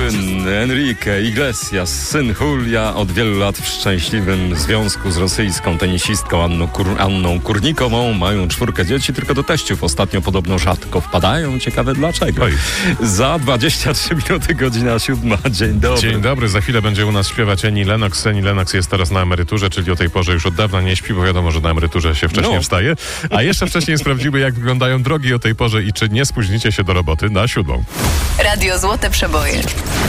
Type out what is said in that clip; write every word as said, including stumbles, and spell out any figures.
Słynny Enrique Iglesias, syn Julia, od wielu lat w szczęśliwym związku z rosyjską tenisistką Anną, Kur- Anną Kurnikową. Mają czwórkę dzieci, tylko do teściów ostatnio podobno rzadko wpadają. Ciekawe dlaczego. Oj. Za dwadzieścia trzy minuty, godzina siódma. Dzień dobry. Dzień dobry, za chwilę będzie u nas śpiewać Annie Lennox. Annie Lennox jest teraz na emeryturze, czyli o tej porze już od dawna nie śpi, bo wiadomo, że na emeryturze się wcześniej No. wstaje. A jeszcze wcześniej sprawdzimy, jak wyglądają drogi o tej porze i czy nie spóźnicie się do roboty na siódmą. Radio Złote Przeboje.